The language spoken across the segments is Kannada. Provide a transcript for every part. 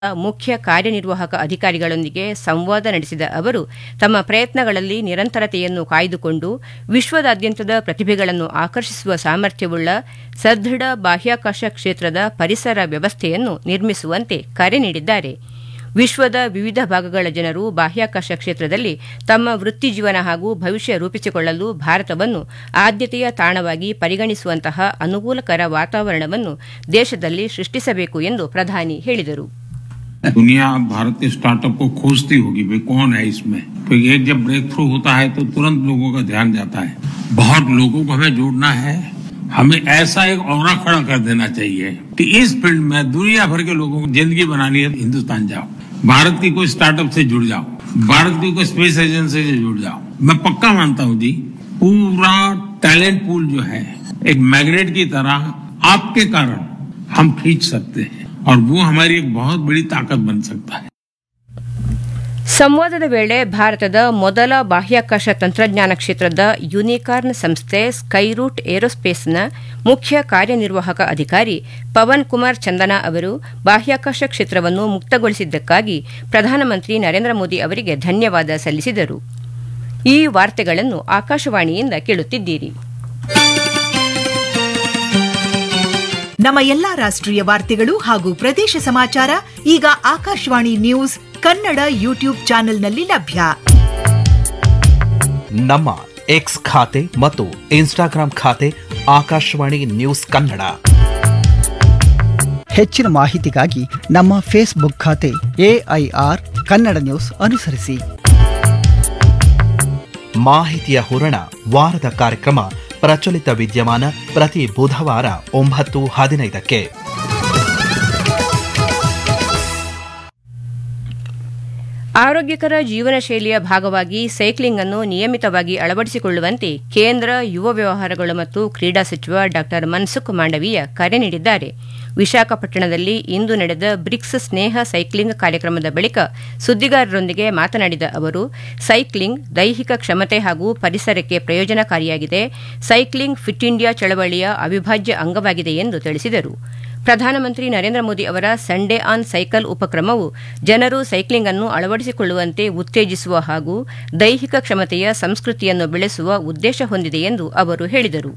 ಮುಖ್ಯ ಕಾರ್ಯನಿರ್ವಾಹಕ ಅಧಿಕಾರಿಗಳೊಂದಿಗೆ ಸಂವಾದ ನಡೆಸಿದ ಅವರು ತಮ್ಮ ಪ್ರಯತ್ನಗಳಲ್ಲಿ ನಿರಂತರತೆಯನ್ನು ಕಾಯ್ದುಕೊಂಡು ವಿಶ್ವದಾದ್ಯಂತದ ಪ್ರತಿಭೆಗಳನ್ನು ಆಕರ್ಷಿಸುವ ಸಾಮರ್ಥ್ಯವುಳ್ಳ ಸದೃಢ ಬಾಹ್ಯಾಕಾಶ ಕ್ಷೇತ್ರದ ಪರಿಸರ ವ್ಯವಸ್ಥೆಯನ್ನು ನಿರ್ಮಿಸುವಂತೆ ಕರೆ ನೀಡಿದ್ದಾರೆ. ವಿಶ್ವದ ವಿವಿಧ ಭಾಗಗಳ ಜನರು ಬಾಹ್ಯಾಕಾಶ ಕ್ಷೇತ್ರದಲ್ಲಿ ತಮ್ಮ ವೃತ್ತಿಜೀವನ ಹಾಗೂ ಭವಿಷ್ಯ ರೂಪಿಸಿಕೊಳ್ಳಲು ಭಾರತವನ್ನು ಆದ್ಯತೆಯ ತಾಣವಾಗಿ ಪರಿಗಣಿಸುವಂತಹ ಅನುಕೂಲಕರ ವಾತಾವರಣವನ್ನು ದೇಶದಲ್ಲಿ ಸೃಷ್ಟಿಸಬೇಕು ಎಂದು ಪ್ರಧಾನಿ ಹೇಳಿದರು. दुनिया भारत के स्टार्टअप को खोजती होगी, भाई कौन है इसमें. तो ये जब ब्रेक थ्रू होता है तो तुरंत लोगों का ध्यान जाता है. बहुत लोगों को हमें जोड़ना है. हमें ऐसा एक ऑरा खड़ा कर देना चाहिए कि इस फील्ड में दुनिया भर के लोगों को जिंदगी बनानी है. हिंदुस्तान जाओ, भारत की कोई स्टार्टअप से जुड़ जाओ, भारत की कोई स्पेस एजेंसी से जुड़ जाओ. मैं पक्का मानता हूँ जी, पूरा टैलेंट पूल जो है एक मैग्नेट की तरह आपके कारण हम खींच सकते हैं और वो हमारी एक बहुत बड़ी ताकत बन सकता है. ಸಂವಾದದ ವೇಳೆ ಭಾರತದ ಮೊದಲ ಬಾಹ್ಯಾಕಾಶ ತಂತ್ರಜ್ಞಾನ ಕ್ಷೇತ್ರದ ಯೂನಿಕಾರ್ನ್ ಸಂಸ್ಥೆ ಸ್ಕೈರೂಟ್ ಏರೋಸ್ಪೇಸ್ನ ಮುಖ್ಯ ಕಾರ್ಯನಿರ್ವಾಹಕ ಅಧಿಕಾರಿ ಪವನ್ ಕುಮಾರ್ ಚಂದನಾ ಅವರು ಬಾಹ್ಯಾಕಾಶ ಕ್ಷೇತ್ರವನ್ನು ಮುಕ್ತಗೊಳಿಸಿದ್ದಕ್ಕಾಗಿ ಪ್ರಧಾನಮಂತ್ರಿ ನರೇಂದ್ರ ಮೋದಿ ಅವರಿಗೆ ಧನ್ಯವಾದ ಸಲ್ಲಿಸಿದರು. ಈ ವಾರ್ತೆಗಳನ್ನು ಆಕಾಶವಾಣಿಯಿಂದ ಕೇಳುತ್ತಿದ್ದೀರಿ. ನಮ್ಮ ಎಲ್ಲಾ ರಾಷ್ಟ್ರೀಯ ವಾರ್ತೆಗಳು ಹಾಗೂ ಪ್ರದೇಶ ಸಮಾಚಾರ ಈಗ ಆಕಾಶವಾಣಿ ನ್ಯೂಸ್ ಕನ್ನಡ ಯೂಟ್ಯೂಬ್ ಚಾನೆಲ್ನಲ್ಲಿ ಲಭ್ಯ. ನಮ್ಮ ಎಕ್ಸ್ ಖಾತೆ ಮತ್ತು ಇನ್ಸ್ಟಾಗ್ರಾಂ ಖಾತೆ ಆಕಾಶವಾಣಿ ನ್ಯೂಸ್ ಕನ್ನಡ. ಹೆಚ್ಚಿನ ಮಾಹಿತಿಗಾಗಿ ನಮ್ಮ ಫೇಸ್ಬುಕ್ ಖಾತೆ AIR ಕನ್ನಡ ನ್ಯೂಸ್ ಅನುಸರಿಸಿ. ಮಾಹಿತಿಯ ಹೂರಣ ವಾರದ ಕಾರ್ಯಕ್ರಮ ಪ್ರಚಲಿತ ವಿದ್ಯಮಾನ ಪ್ರತಿ ಬುಧವಾರ 9:15ಕ್ಕೆ. ಆರೋಗ್ಯಕರ ಜೀವನ ಶೈಲಿಯ ಭಾಗವಾಗಿ ಸೈಕ್ಲಿಂಗ್ ಅನ್ನು ನಿಯಮಿತವಾಗಿ ಅಳವಡಿಸಿಕೊಳ್ಳುವಂತೆ ಕೇಂದ್ರ ಯುವ ವ್ಯವಹಾರಗಳು ಮತ್ತು ಕ್ರೀಡಾ ಸಚಿವ ಡಾ ಮನ್ಸುಖ್ ಮಾಂಡವೀಯ ಕರೆ ನೀಡಿದ್ದಾರೆ. ವಿಶಾಖಪಟ್ಟಣದಲ್ಲಿ ಇಂದು ನಡೆದ ಬ್ರಿಕ್ಸ್ ಸ್ನೇಹ ಸೈಕ್ಲಿಂಗ್ ಕಾರ್ಯಕ್ರಮದ ಬಳಿಕ ಸುದ್ದಿಗಾರರೊಂದಿಗೆ ಮಾತನಾಡಿದ ಅವರು, ಸೈಕ್ಲಿಂಗ್ ದೈಹಿಕ ಕ್ಷಮತೆ ಹಾಗೂ ಪರಿಸರಕ್ಕೆ ಪ್ರಯೋಜನಕಾರಿಯಾಗಿದೆ. ಸೈಕ್ಲಿಂಗ್ ಫಿಟ್ ಇಂಡಿಯಾ ಚಳವಳಿಯ ಅವಿಭಾಜ್ಯ ಅಂಗವಾಗಿದೆ ಎಂದು ತಿಳಿಸಿದರು. ಪ್ರಧಾನಮಂತ್ರಿ ನರೇಂದ್ರ ಮೋದಿ ಅವರ ಸಂಡೇ ಆನ್ ಸೈಕಲ್ ಉಪಕ್ರಮವು ಜನರು ಸೈಕ್ಲಿಂಗ್ ಅನ್ನು ಅಳವಡಿಸಿಕೊಳ್ಳುವಂತೆ ಉತ್ತೇಜಿಸುವ ಹಾಗೂ ದೈಹಿಕ ಕ್ಷಮತೆಯ ಸಂಸ್ಕೃತಿಯನ್ನು ಬೆಳೆಸುವ ಉದ್ದೇಶ ಹೊಂದಿದೆ ಎಂದು ಅವರು ಹೇಳಿದರು.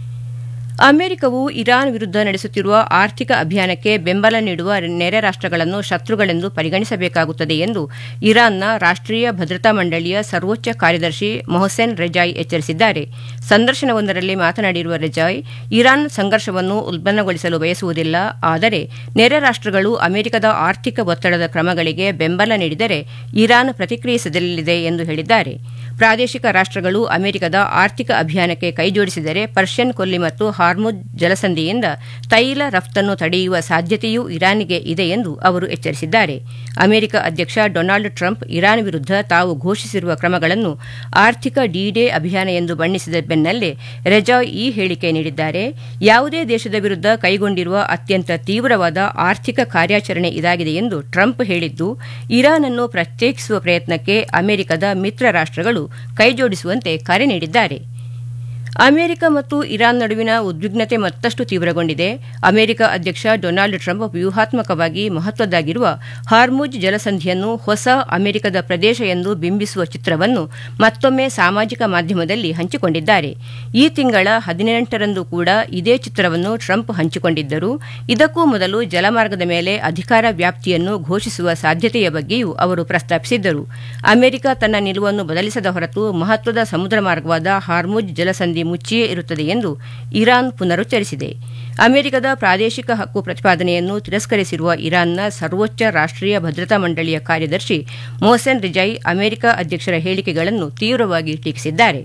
ಅಮೆರಿಕವು ಇರಾನ್ ವಿರುದ್ಧ ನಡೆಸುತ್ತಿರುವ ಆರ್ಥಿಕ ಅಭಿಯಾನಕ್ಕೆ ಬೆಂಬಲ ನೀಡುವ ನೆರೆ ರಾಷ್ಟ್ರಗಳನ್ನು ಶತ್ರುಗಳೆಂದು ಪರಿಗಣಿಸಬೇಕಾಗುತ್ತದೆ ಎಂದು ಇರಾನ್ನ ರಾಷ್ಟ್ರೀಯ ಭದ್ರತಾ ಮಂಡಳಿಯ ಸರ್ವೋಚ್ಚ ಕಾರ್ಯದರ್ಶಿ ಮೊಹಸೆನ್ ರೆಜಾಯ್ ಎಚ್ಚರಿಸಿದ್ದಾರೆ. ಸಂದರ್ಶನವೊಂದರಲ್ಲಿ ಮಾತನಾಡಿರುವ ರೆಜಾಯ್, ಇರಾನ್ ಸಂಘರ್ಷವನ್ನು ಉಲ್ಬಣಗೊಳಿಸಲು ಬಯಸುವುದಿಲ್ಲ, ಆದರೆ ನೆರೆ ರಾಷ್ಟ್ರಗಳು ಅಮೆರಿಕದ ಆರ್ಥಿಕ ಒತ್ತಡದ ಕ್ರಮಗಳಿಗೆ ಬೆಂಬಲ ನೀಡಿದರೆ ಇರಾನ್ ಪ್ರತಿಕ್ರಿಯಿಸಲಿದೆ ಎಂದು ಹೇಳಿದ್ದಾರೆ. ಪ್ರಾದೇಶಿಕ ರಾಷ್ಟ್ರಗಳು ಅಮೆರಿಕದ ಆರ್ಥಿಕ ಅಭಿಯಾನಕ್ಕೆ ಕೈಜೋಡಿಸಿದರೆ ಪರ್ಷಿಯನ್ ಕೊಲ್ಲಿ ಮತ್ತು ಹಾರ್ಮುಜ್ ಜಲಸಂಧಿಯಿಂದ ತೈಲ ರಫ್ತನ್ನು ತಡೆಯುವ ಸಾಧ್ಯತೆಯೂ ಇರಾನ್ಗೆ ಇದೆ ಎಂದು ಅವರು ಎಚ್ಚರಿಸಿದ್ದಾರೆ. ಅಮೆರಿಕ ಅಧ್ಯಕ್ಷ ಡೊನಾಲ್ಡ್ ಟ್ರಂಪ್ ಇರಾನ್ ವಿರುದ್ಧ ತಾವು ಘೋಷಿಸಿರುವ ಕ್ರಮಗಳನ್ನು ಆರ್ಥಿಕ ಡಿ-ಡೇ ಅಭಿಯಾನ ಎಂದು ಬಣ್ಣಿಸಿದ ಬೆನ್ನಲ್ಲೇ ರೆಜಾಯ್ ಈ ಹೇಳಿಕೆ ನೀಡಿದ್ದಾರೆ. ಯಾವುದೇ ದೇಶದ ವಿರುದ್ಧ ಕೈಗೊಂಡಿರುವ ಅತ್ಯಂತ ತೀವ್ರವಾದ ಆರ್ಥಿಕ ಕಾರ್ಯಾಚರಣೆ ಇದಾಗಿದೆ ಎಂದು ಟ್ರಂಪ್ ಹೇಳಿದ್ದು, ಇರಾನ್ ಅನ್ನು ಪ್ರತ್ಯೇಕಿಸುವ ಪ್ರಯತ್ನಕ್ಕೆ ಅಮೆರಿಕದ ಮಿತ್ರ ರಾಷ್ಟ್ರಗಳು ಕೈಜೋಡಿಸುವಂತೆ ಕರೆ ನೀಡಿದ್ದಾರೆ. ಅಮೆರಿಕ ಮತ್ತು ಇರಾನ್ ನಡುವಿನ ಉದ್ವಿಗ್ನತೆ ಮತ್ತಷ್ಟು ತೀವ್ರಗೊಂಡಿದೆ. ಅಮೆರಿಕ ಅಧ್ಯಕ್ಷ ಡೊನಾಲ್ಡ್ ಟ್ರಂಪ್ ವ್ಯೂಹಾತ್ಮಕವಾಗಿ ಮಹತ್ವದ್ದಾಗಿರುವ ಹಾರ್ಮುಜ್ ಜಲಸಂಧಿಯನ್ನು ಹೊಸ ಅಮೆರಿಕದ ಪ್ರದೇಶ ಎಂದು ಬಿಂಬಿಸುವ ಚಿತ್ರವನ್ನು ಮತ್ತೊಮ್ಮೆ ಸಾಮಾಜಿಕ ಮಾಧ್ಯಮದಲ್ಲಿ ಹಂಚಿಕೊಂಡಿದ್ದಾರೆ. ಈ ತಿಂಗಳ 18ರಂದು ಕೂಡ ಇದೇ ಚಿತ್ರವನ್ನು ಟ್ರಂಪ್ ಹಂಚಿಕೊಂಡಿದ್ದರು. ಇದಕ್ಕೂ ಮೊದಲು ಜಲಮಾರ್ಗದ ಮೇಲೆ ಅಧಿಕಾರ ವ್ಯಾಪ್ತಿಯನ್ನು ಘೋಷಿಸುವ ಸಾಧ್ಯತೆಯ ಬಗ್ಗೆಯೂ ಅವರು ಪ್ರಸ್ತಾಪಿಸಿದ್ದರು. ಅಮೆರಿಕ ತನ್ನ ನಿಲುವನ್ನು ಬದಲಿಸದ ಹೊರತು ಮಹತ್ವದ ಸಮುದ್ರ ಮಾರ್ಗವಾದ ಹಾರ್ಮುಜ್ ಜಲಸಂಧಿ ಮುಚ್ಚಿಯೇ ಇರುತ್ತದೆ ಎಂದು ಇರಾನ್ ಪುನರುಚ್ಚರಿಸಿದೆ. ಅಮೆರಿಕದ ಪ್ರಾದೇಶಿಕ ಹಕ್ಕು ಪ್ರತಿಪಾದನೆಯನ್ನು ತಿರಸ್ಕರಿಸಿರುವ ಇರಾನ್ನ ಸರ್ವೋಚ್ಚ ರಾಷ್ಟ್ರೀಯ ಭದ್ರತಾ ಮಂಡಳಿಯ ಕಾರ್ಯದರ್ಶಿ ಮೊಹಸೆನ್ ರೆಜಾಯ್ ಅಮೆರಿಕ ಅಧ್ಯಕ್ಷರ ಹೇಳಿಕೆಗಳನ್ನು ತೀವ್ರವಾಗಿ ಟೀಕಿಸಿದ್ದಾರೆ.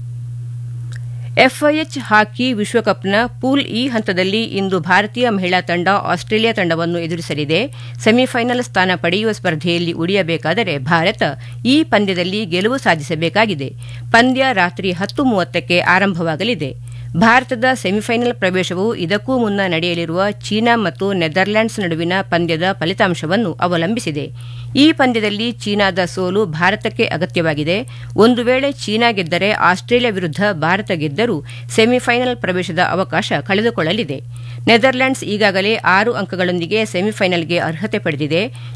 FIH ಹಾಕಿ ವಿಶ್ವಕಪ್ನ ಪೂಲ್ ಇ ಹಂತದಲ್ಲಿ ಇಂದು ಭಾರತೀಯ ಮಹಿಳಾ ತಂಡ ಆಸ್ಟ್ರೇಲಿಯಾ ತಂಡವನ್ನು ಎದುರಿಸಲಿದೆ. ಸೆಮಿಫೈನಲ್ ಸ್ಥಾನ ಪಡೆಯುವ ಸ್ಪರ್ಧೆಯಲ್ಲಿ ಉಳಿಯಬೇಕಾದರೆ ಭಾರತ ಈ ಪಂದ್ಯದಲ್ಲಿ ಗೆಲುವು ಸಾಧಿಸಬೇಕಾಗಿದೆ. ಪಂದ್ಯ ರಾತ್ರಿ 10:30ಕ್ಕೆ ಆರಂಭವಾಗಲಿದೆ. ಭಾರತದ ಸೆಮಿಫೈನಲ್ ಪ್ರವೇಶವು ಇದಕ್ಕೂ ಮುನ್ನ ನಡೆಯಲಿರುವ ಚೀನಾ ಮತ್ತು ನೆದರ್ಲ್ಯಾಂಡ್ಸ್ ನಡುವಿನ ಪಂದ್ಯದ ಫಲಿತಾಂಶವನ್ನು ಅವಲಂಬಿಸಿದೆ. ಈ ಪಂದ್ಯದಲ್ಲಿ ಚೀನಾದ ಸೋಲು ಭಾರತಕ್ಕೆ ಅಗತ್ಯವಾಗಿದೆ. ಒಂದು ವೇಳೆ ಚೀನಾ ಗೆದ್ದರೆ ಆಸ್ಟ್ರೇಲಿಯಾ ವಿರುದ್ಧ ಭಾರತ ಗೆದ್ದರೂ ಸೆಮಿಫೈನಲ್ ಪ್ರವೇಶದ ಅವಕಾಶ ಕಳೆದುಕೊಳ್ಳಲಿದೆ. ನೆದರ್ಲ್ಯಾಂಡ್ಸ್ ಈಗಾಗಲೇ 6 ಅಂಕಗಳೊಂದಿಗೆ ಸೆಮಿಫೈನಲ್ಗೆ ಅರ್ಹತೆ ಪಡೆದಿದೆ.